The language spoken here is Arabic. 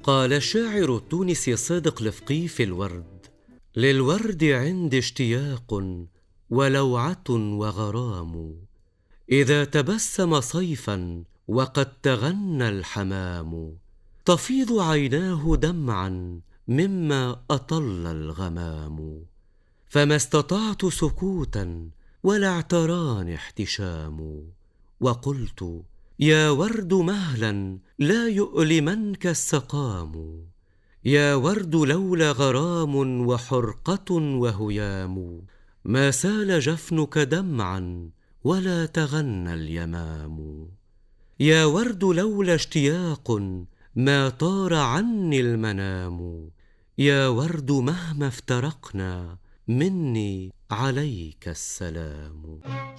قال الشاعر التونسي صادق لفقي في الورد: للورد عندي اشتياق ولوعة وغرام، إذا تبسم صيفا وقد تغنى الحمام، تفيض عيناه دمعا مما أطل الغمام، فما استطعت سكوتا ولا اعتراني احتشام، وقلت: يا ورد مهلا لا يؤلمنك السقام، يا ورد لولا غرام وحرقة وهيام، ما سال جفنك دمعا ولا تغنى اليمام، يا ورد لولا اشتياق ما طار عني المنام، يا ورد مهما افترقنا مني عليك السلام.